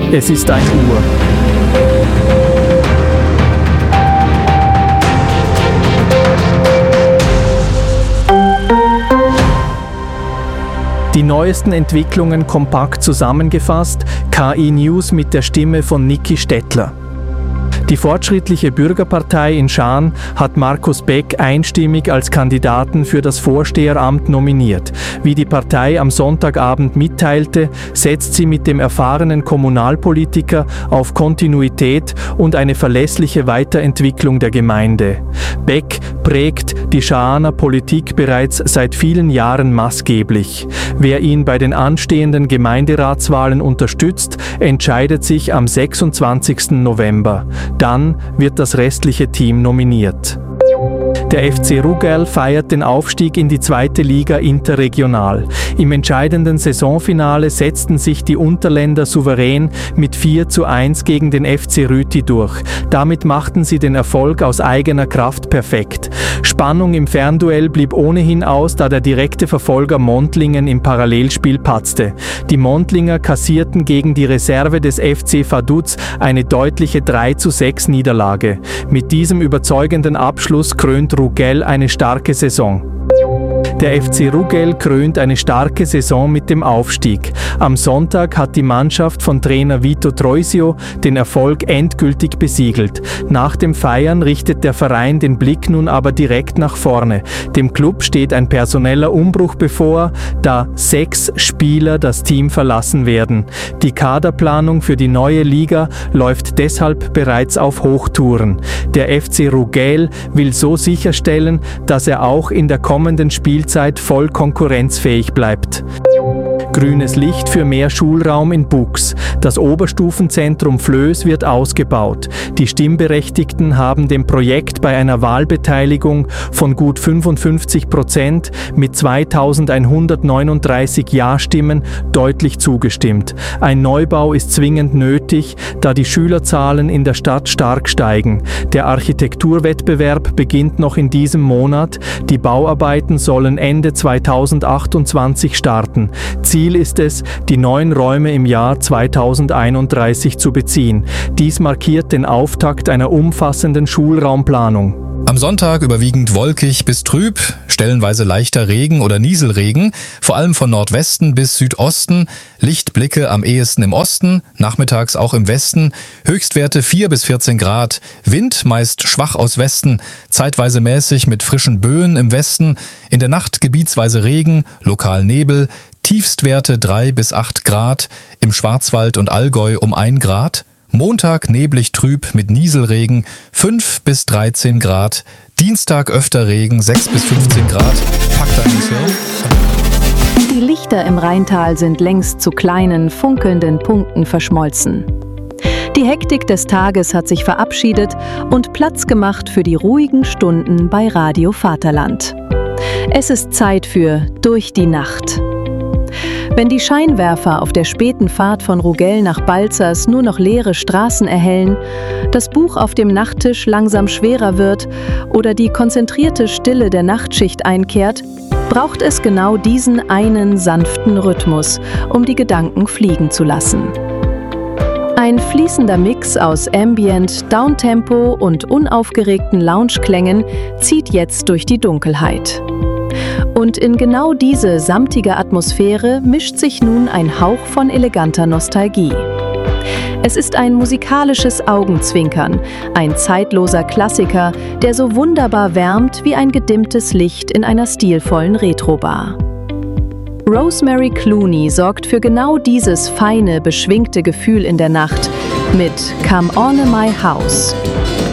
Es ist 1 Uhr. Die neuesten Entwicklungen kompakt zusammengefasst, KI News mit der Stimme von Niki Stettler. Die Fortschrittliche Bürgerpartei in Schaan hat Markus Beck einstimmig als Kandidaten für das Vorsteheramt nominiert. Wie die Partei am Sonntagabend mitteilte, setzt sie mit dem erfahrenen Kommunalpolitiker auf Kontinuität und eine verlässliche Weiterentwicklung der Gemeinde. Beck prägt die Schaaner Politik bereits seit vielen Jahren maßgeblich. Wer ihn bei den anstehenden Gemeinderatswahlen unterstützt, entscheidet sich am 26. November. Dann wird das restliche Team nominiert. Der FC Rugell feiert den Aufstieg in die 2. Liga interregional. Im entscheidenden Saisonfinale setzten sich die Unterländer souverän mit 4:1 gegen den FC Rüti durch. Damit machten sie den Erfolg aus eigener Kraft perfekt. Spannung im Fernduell blieb ohnehin aus, da der direkte Verfolger Montlingen im Parallelspiel patzte. Die Montlinger kassierten gegen die Reserve des FC Vaduz eine deutliche 3:6 Niederlage. Mit diesem überzeugenden Abschluss krönt Rugell eine starke Saison. Der FC Rugell krönt eine starke Saison mit dem Aufstieg. Am Sonntag hat die Mannschaft von Trainer Vito Troisio den Erfolg endgültig besiegelt. Nach dem Feiern richtet der Verein den Blick nun aber direkt nach vorne. Dem Klub steht ein personeller Umbruch bevor, da 6 Spieler das Team verlassen werden. Die Kaderplanung für die neue Liga läuft deshalb bereits auf Hochtouren. Der FC Rugell will so sicherstellen, dass er auch in der kommenden Spielzeit voll konkurrenzfähig bleibt. Grünes Licht für mehr Schulraum in Buchs. Das Oberstufenzentrum Flöß wird ausgebaut. Die Stimmberechtigten haben dem Projekt bei einer Wahlbeteiligung von gut 55% mit 2139 Ja-Stimmen deutlich zugestimmt. Ein Neubau ist zwingend nötig, da die Schülerzahlen in der Stadt stark steigen. Der Architekturwettbewerb beginnt noch in diesem Monat. Die Bauarbeiten sollen Ende 2028 starten. Ziel ist es, die neuen Räume im Jahr 2031 zu beziehen. Dies markiert den Auftakt einer umfassenden Schulraumplanung. Am Sonntag überwiegend wolkig bis trüb, stellenweise leichter Regen oder Nieselregen, vor allem von Nordwesten bis Südosten, Lichtblicke am ehesten im Osten, nachmittags auch im Westen, Höchstwerte 4 bis 14 Grad, Wind meist schwach aus Westen, zeitweise mäßig mit frischen Böen im Westen, in der Nacht gebietsweise Regen, lokal Nebel, Tiefstwerte 3 bis 8 Grad, im Schwarzwald und Allgäu um 1 Grad, Montag neblig trüb mit Nieselregen 5 bis 13 Grad, Dienstag öfter Regen 6 bis 15 Grad, packt ein Schirm. Die Lichter im Rheintal sind längst zu kleinen, funkelnden Punkten verschmolzen. Die Hektik des Tages hat sich verabschiedet und Platz gemacht für die ruhigen Stunden bei Radio Vaterland. Es ist Zeit für Durch die Nacht. Wenn die Scheinwerfer auf der späten Fahrt von Rugell nach Balzers nur noch leere Straßen erhellen, das Buch auf dem Nachttisch langsam schwerer wird oder die konzentrierte Stille der Nachtschicht einkehrt, braucht es genau diesen einen sanften Rhythmus, um die Gedanken fliegen zu lassen. Ein fließender Mix aus Ambient, Downtempo und unaufgeregten Loungeklängen zieht jetzt durch die Dunkelheit. Und in genau diese samtige Atmosphäre mischt sich nun ein Hauch von eleganter Nostalgie. Es ist ein musikalisches Augenzwinkern, ein zeitloser Klassiker, der so wunderbar wärmt wie ein gedimmtes Licht in einer stilvollen Retrobar. Rosemary Clooney sorgt für genau dieses feine, beschwingte Gefühl in der Nacht mit Come On in My House.